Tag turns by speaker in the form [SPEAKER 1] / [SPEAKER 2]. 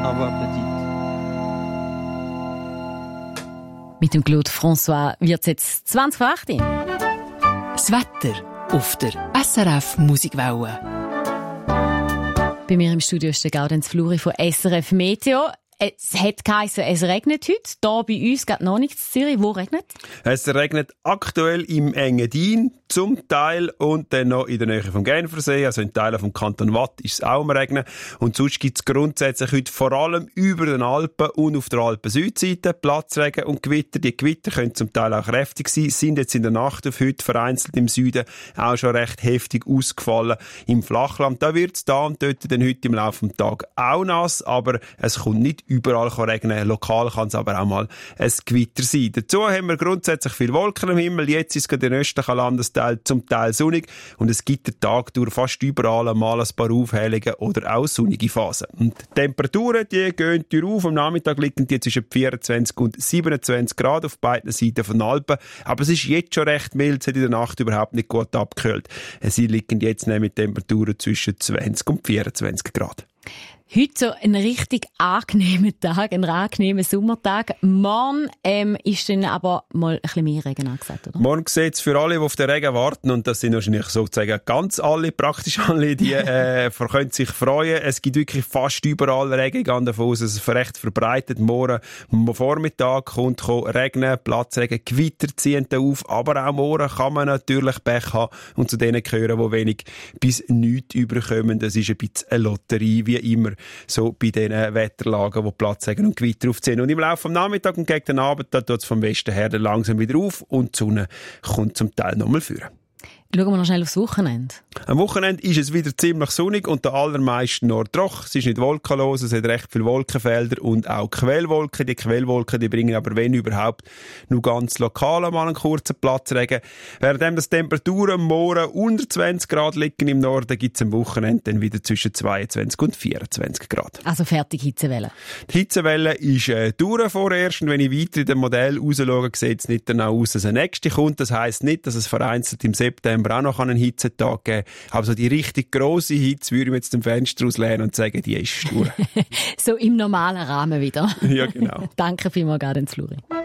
[SPEAKER 1] Avoir Appetit.
[SPEAKER 2] Mit dem Claude François wird es jetzt 20 vor 8 Uhr.
[SPEAKER 3] Das Wetter auf der SRF Musikwelle.
[SPEAKER 2] Bei mir im Studio ist der Gaudenz Fluri von SRF Meteo. Es hat geheißen, es regnet heute. Hier bei uns geht noch nichts in Zürich. Wo regnet?
[SPEAKER 4] Es regnet aktuell im Engadin zum Teil und dann noch in der Nähe vom Genfersee, also in Teilen vom Kanton Watt ist es auch am Regnen. Und sonst gibt es grundsätzlich heute vor allem über den Alpen und auf der Alpen-Südseite Platzregen und Gewitter. Die Gewitter können zum Teil auch kräftig sein, sind jetzt in der Nacht auf heute vereinzelt im Süden auch schon recht heftig ausgefallen. Im Flachland, da wird es da und dort dann heute im Laufe des Tages auch nass, aber es kommt nicht überall regnen. Lokal kann es aber auch mal ein Gewitter sein. Dazu haben wir grundsätzlich viele Wolken am Himmel. Jetzt ist es gerade in östlichen Landesteilen zum Teil sonnig und es gibt den Tag durch fast überall mal ein paar Aufhellungen oder auch sonnige Phasen. Und die Temperaturen, die gehen durch auf. Am Nachmittag liegen die zwischen 24 und 27 Grad auf beiden Seiten von den Alpen. Aber es ist jetzt schon recht mild, es hat in der Nacht überhaupt nicht gut abgekühlt. Sie liegen jetzt mit Temperaturen zwischen 20 und 24 Grad.
[SPEAKER 2] Heute so ein richtig angenehmer Tag, ein angenehmer Sommertag. Morgen ist dann aber mal ein bisschen mehr Regen angesagt, oder?
[SPEAKER 4] Morgen sieht es für alle, die auf den Regen warten, und das sind wahrscheinlich sozusagen ganz alle, praktisch alle, die können sich freuen. Es gibt wirklich fast überall Regen, ich gehe davon aus, es ist recht verbreitet. Morgen Vormittag kommt regnen, Platzregen, Gewitter ziehen auf, aber auch morgen kann man natürlich Pech haben und zu denen gehören, die wenig bis nichts überkommen. Das ist ein bisschen eine Lotterie, wie immer so bei diesen Wetterlagen, wo Platzregen und Gewitter aufziehen. Und im Laufe des Nachmittags und gegen den Abend, da tut es vom Westen her dann langsam wieder auf und die Sonne kommt zum Teil nochmal führen.
[SPEAKER 2] Schauen wir noch schnell aufs Wochenende.
[SPEAKER 4] Am Wochenende ist es wieder ziemlich sonnig und der allermeisten noch trocken. Es ist nicht wolkenlos, es hat recht viele Wolkenfelder und auch Quellwolken. Die Quellwolken, die bringen aber, wenn überhaupt, nur ganz lokal mal einen kurzen Platzregen. Währenddem das Temperaturen morgen unter 20 Grad liegen im Norden, gibt es am Wochenende dann wieder zwischen 22 und 24 Grad.
[SPEAKER 2] Also fertig Hitzewelle.
[SPEAKER 4] Die Hitzewelle ist durch vorerst, und wenn ich weiter in dem Modell rausschaue, sieht es nicht danach aus, dass eine nächste kommt. Das heisst nicht, dass es vereinzelt im September auch noch einen Hitzetag geben kann. Aber so die richtig grosse Hitze würde ich mir jetzt zum Fenster auslehnen und sagen, die ist stur.
[SPEAKER 2] So im normalen Rahmen wieder.
[SPEAKER 4] Ja, genau.
[SPEAKER 2] Danke vielmals, Gaudenz Fluri.